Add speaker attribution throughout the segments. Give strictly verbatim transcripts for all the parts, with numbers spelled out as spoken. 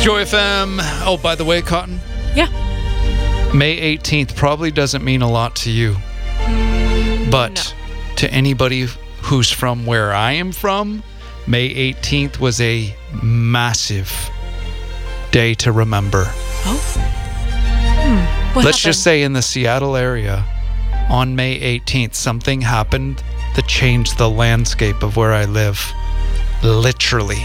Speaker 1: Joy F M. Oh, by the way, Cotton.
Speaker 2: Yeah.
Speaker 1: May eighteenth probably doesn't mean a lot to you. But
Speaker 2: No.
Speaker 1: to anybody who's from where I am from, May eighteenth was a massive day to remember.
Speaker 2: Oh. Hmm. What
Speaker 1: Let's
Speaker 2: happened?
Speaker 1: just say in the Seattle area, on May eighteenth, something happened that changed the landscape of where I live. Literally.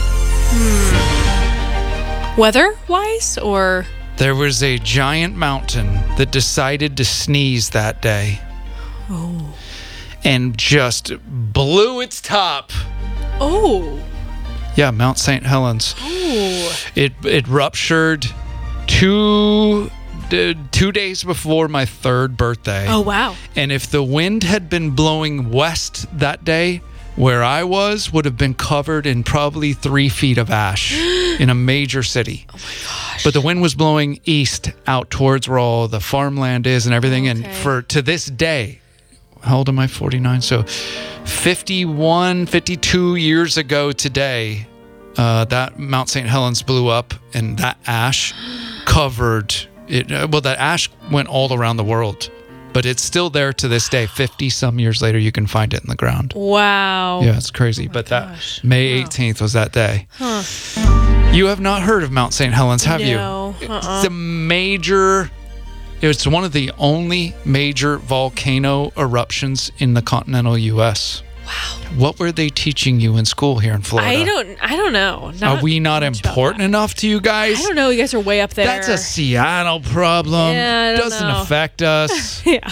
Speaker 2: Weather-wise, or?
Speaker 1: There was a giant mountain that decided to sneeze that day.
Speaker 2: Oh.
Speaker 1: And just blew its top.
Speaker 2: Oh.
Speaker 1: Yeah, Mount Saint Helens.
Speaker 2: Oh.
Speaker 1: It it ruptured two d- two days before my third birthday.
Speaker 2: Oh, wow.
Speaker 1: And if the wind had been blowing west that day, where I was would have been covered in probably three feet of ash in a major city.
Speaker 2: Oh, my gosh.
Speaker 1: But the wind was blowing east out towards where all the farmland is and everything.
Speaker 2: Okay.
Speaker 1: And for to this day, how old am I? forty-nine. So fifty-one, fifty-two years ago today, uh, that Mount Saint Helens blew up and that ash covered it. Uh, well, that ash went all around the world, but it's still there to this day. fifty some years later, you can find it in the ground.
Speaker 2: Wow.
Speaker 1: Yeah, it's crazy.
Speaker 2: Oh my
Speaker 1: but
Speaker 2: gosh.
Speaker 1: that May
Speaker 2: Wow.
Speaker 1: eighteenth was that day.
Speaker 2: Huh.
Speaker 1: You have not heard of Mount Saint Helens, have you?
Speaker 2: No. Uh-uh.
Speaker 1: It's a major, it's one of the only major volcano eruptions in the continental U S.
Speaker 2: Wow.
Speaker 1: What were they teaching you in school here in Florida?
Speaker 2: I don't. I don't know. Not
Speaker 1: Are we not
Speaker 2: much about
Speaker 1: important
Speaker 2: that.
Speaker 1: enough to you guys?
Speaker 2: I don't know. You guys are way up there.
Speaker 1: That's a Seattle problem.
Speaker 2: Yeah, I don't
Speaker 1: Doesn't
Speaker 2: know.
Speaker 1: affect us.
Speaker 2: Yeah.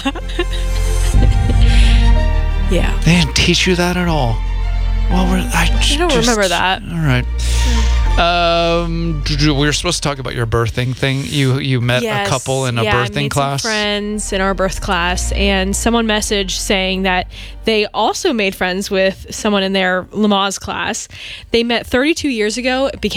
Speaker 2: Yeah.
Speaker 1: They didn't teach you that at all. Well, we're, I,
Speaker 2: I don't
Speaker 1: just-
Speaker 2: remember that.
Speaker 1: All right. Um, we were supposed to talk about your birthing thing. You you met
Speaker 2: Yes.
Speaker 1: a couple in a
Speaker 2: yeah, I
Speaker 1: birthing
Speaker 2: made
Speaker 1: class.
Speaker 2: Some friends in our birth class, and someone messaged saying that they also made friends with someone in their Lamaze class. They met thirty-two years ago, became